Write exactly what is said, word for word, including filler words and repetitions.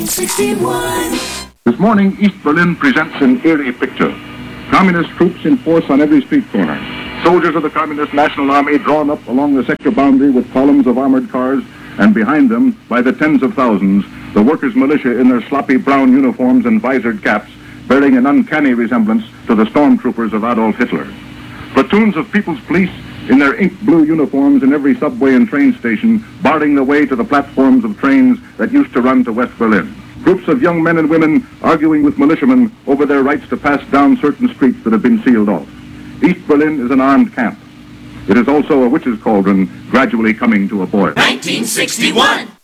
sixty-one. This morning, East Berlin presents an eerie picture. Communist troops in force on every street corner. Soldiers of the Communist National Army drawn up along the sector boundary with columns of armored cars, and behind them, by the tens of thousands, the workers' militia in their sloppy brown uniforms and visored caps, bearing an uncanny resemblance to the stormtroopers of Adolf Hitler. Platoons of People's Police in their ink blue uniforms in every subway and train station, barring the way to the platforms of trains that used to run to West Berlin. Groups of young men and women arguing with militiamen over their rights to pass down certain streets that have been sealed off. East Berlin is an armed camp. It is also a witch's cauldron gradually coming to a boil. nineteen sixty-one!